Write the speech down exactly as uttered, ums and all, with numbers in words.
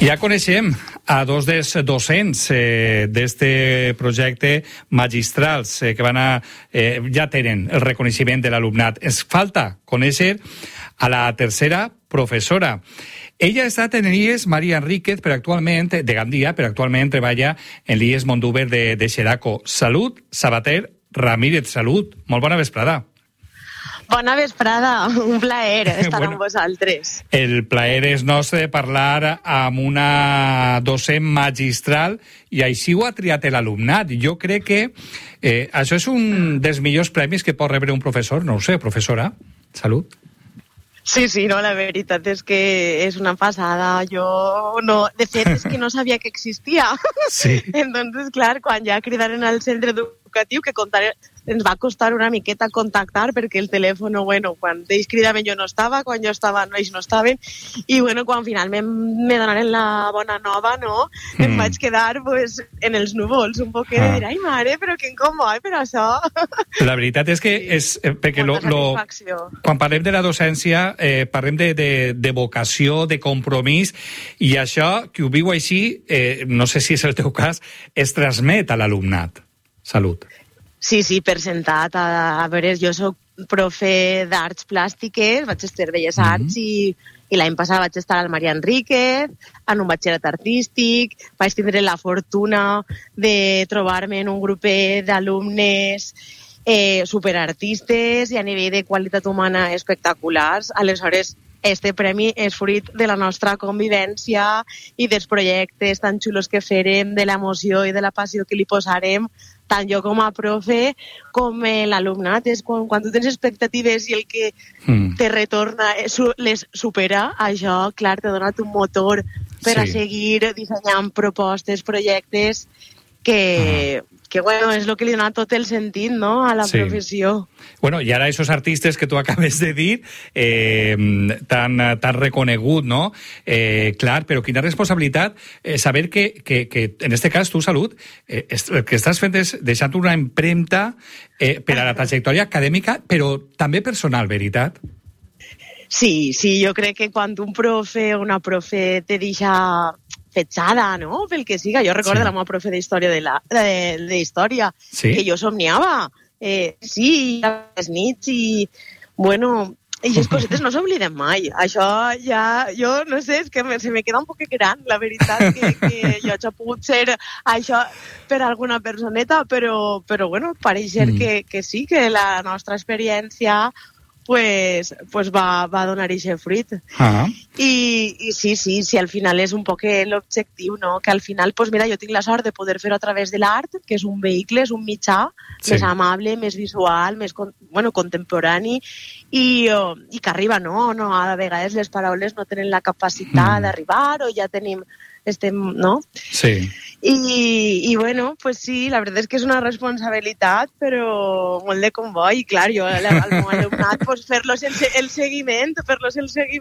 Ja coneixem a dos dels docents eh, d'este projecte magistrals eh, que van a, eh, ja tenen el reconeixement de l'alumnat. Ens falta conèixer a la tercera professora. Ella ha estat en l'I E S Maria Enríquez, però actualment, de Gandia, però actualment treballa en l'I E S Mondúber de, de Xeraco. Salut, Sabater Ramírez. Salut, molt bona vesprada. Bona vesprada, un plaer estar bueno, amb vosaltres. El plaer és nostre de parlar amb una docent magistral i així ho ha triat l'alumnat. Jo crec que eh, això és un dels millors premis que pot rebre un professor, no ho sé, professora. Salut. Sí, sí, no, la veritat és que és una passada. Jo, no, de fet, és que no sabia que existia. Sí. Entonces, clar, quan ja cridaren al centre educatiu, que contaré, ens va costar una miqueta contactar perquè el telèfon, bueno, quan ells cridaven jo no estava, quan jo estava no, ells no estaven, i bueno, quan finalment me donaren la bona nova, no, mm. em vaig quedar pues, en els núvols, un poc ah. de dir, ai mare, però que com va, per això? La veritat és que és, perquè lo, lo, quan parlem de la docència, eh, parlem de, de, de vocació, de compromís, i això, que ho viu així, eh, no sé si és el teu cas, es transmet a l'alumnat. Salut. Sí, sí, per sentat. A, a veure, jo soc profe d'arts plàstiques, vaig estudiar Belles Arts mm-hmm. i, i l'any passat vaig estar al Maria Enríquez, en un batxillerat artístic, vaig tindre la fortuna de trobar-me en un grupet d'alumnes eh, superartistes i a nivell de qualitat humana espectaculars. Aleshores, este premi és fruit de la nostra convivència i dels projectes tan xulos que farem, de l'emoció i de la passió que li posarem, tant jo com a profe com eh, l'alumnat. És quan, quan tu tens expectatives i el que mm. te retorna eh, su, les supera, això, clar, t'ha donat un motor per sí. a seguir dissenyant propostes, projectes que... Ah. que bueno, és el que li dona tot el sentit, no?, a la sí. professió. Bueno, i ara esos artistes que tu acabes de dir, eh, tan, tan reconegut, no? Eh, clar, però quina responsabilitat eh, saber que, que, que, en este cas, tu, Salut, eh, el que estàs fent és deixant una empremta eh, per a la trajectòria acadèmica, però també personal, veritat? Sí, sí, jo crec que quan un profe o una profe te deixa fetxada, no?, pel que siga. Jo recordo sí. la meva profe d'història de la de, de història, sí? que jo somniava. Eh, sí, les nits i, bueno, i les cosetes no s'obliden mai. Això ja, jo no sé, és que me, se me queda un poc gran, la veritat, que, que jo ja he pogut ser això per alguna personeta, però, però bueno, pareix ser mm. que, que sí, que la nostra experiència pues, pues va, va donar aquest fruit. Ah. I, I sí, sí, sí, al final és un poc l'objectiu, no? Que al final, pues mira, jo tinc la sort de poder fer-ho a través de l'art, que és un vehicle, és un mitjà sí. més amable, més visual, més bueno, contemporani, i, oh, i que arriba, no? no? A vegades les paraules no tenen la capacitat mm. d'arribar, o ja tenim estem, no? Sí. I, i bueno, pues sí, la veritat és que és una responsabilitat, però molt de convoi, i clar, jo al meu alumnat, pues fer-los el, el seguiment, fer-los el seguiment